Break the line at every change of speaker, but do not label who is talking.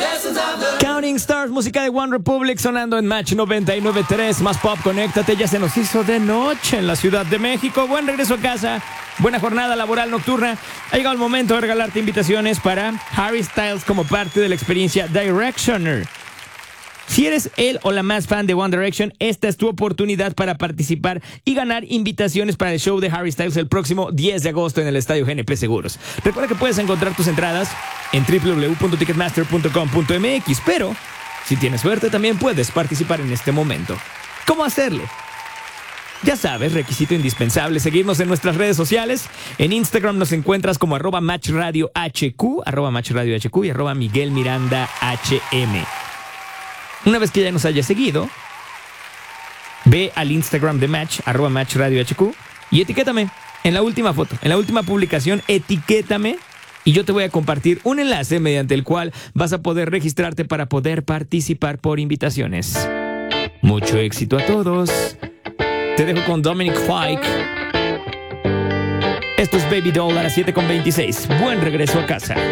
Counting Stars, música de One Republic sonando en Match 99.3. Más pop, conéctate. Ya se nos hizo de noche en la Ciudad de México. Buen regreso a casa. Buena jornada laboral nocturna. Ha llegado el momento de regalarte invitaciones para Harry Styles como parte de la experiencia Directioner. Si eres el o la más fan de One Direction, esta es tu oportunidad para participar y ganar invitaciones para el show de Harry Styles el próximo 10 de agosto en el Estadio GNP Seguros. Recuerda que puedes encontrar tus entradas en www.ticketmaster.com.mx, pero si tienes suerte también puedes participar en este momento. ¿Cómo hacerle? Ya sabes, requisito indispensable, seguirnos en nuestras redes sociales. En Instagram nos encuentras como @matchradiohq, @matchradiohq y @miguelmirandahm. Una vez que ya nos hayas seguido, ve al Instagram de Match, @matchradiohq, y etiquétame en la última foto, en la última publicación, etiquétame y yo te voy a compartir un enlace mediante el cual vas a poder registrarte para poder participar por invitaciones. Mucho éxito a todos. Te dejo con Dominic Fike. Esto es Baby Doll a las 7:26. Buen regreso a casa.